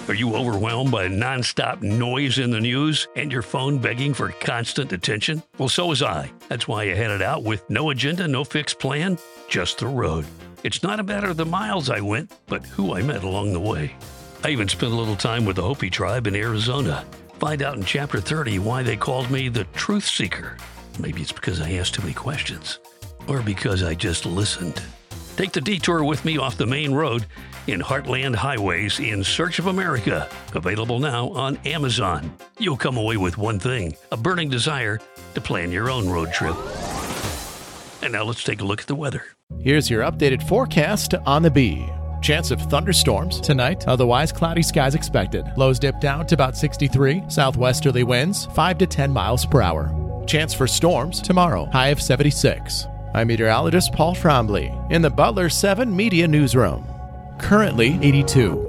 Are you overwhelmed by nonstop noise in the news and your phone begging for constant attention? Well, so was I. That's why I headed out with no agenda, no fixed plan, just the road. It's not a matter of the miles I went, but who I met along the way. I even spent a little time with the Hopi tribe in Arizona. Find out in Chapter 30 why they called me the Truth Seeker. Maybe it's because I asked too many questions, or because I just listened. Take the detour with me off the main road in Heartland Highways in Search of America. Available now on Amazon. You'll come away with one thing, a burning desire to plan your own road trip. And now let's take a look at the weather. Here's your updated forecast on the Bee. Chance of thunderstorms tonight, otherwise cloudy skies expected. Lows dip down to about 63, southwesterly winds 5 to 10 miles per hour. Chance for storms tomorrow, high of 76. I'm meteorologist Paul Trombley in the Butler 7 Media Newsroom. Currently 82.